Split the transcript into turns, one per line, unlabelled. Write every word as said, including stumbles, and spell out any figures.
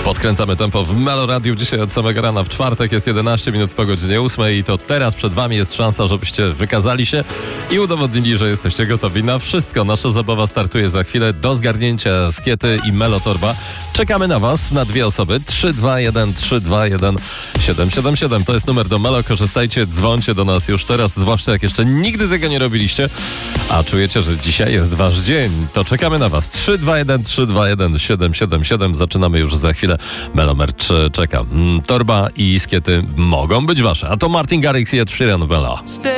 Podkręcamy tempo w Melo Radiu dzisiaj od samego rana. W czwartek jest jedenaście minut po godzinie ósmej i to teraz przed wami jest szansa, żebyście wykazali się i udowodnili, że jesteście gotowi na wszystko. Nasza zabawa startuje za chwilę. Do zgarnięcia Skiety i Melo Torba. Czekamy na was, na dwie osoby. trzy dwa jeden trzy dwa jeden siedem siedem siedem. To jest numer do Melo. Korzystajcie, dzwońcie do nas już teraz, zwłaszcza jak jeszcze nigdy tego nie robiliście, a czujecie, że dzisiaj jest wasz dzień. To czekamy na was. trzy dwa jeden trzy dwa jeden siedem siedem siedem. Zaczynamy już za chwilę. Melo Merch czeka. Torba i Skiety mogą być wasze. A to Martin Garrix i Ed Sheeran w Melo.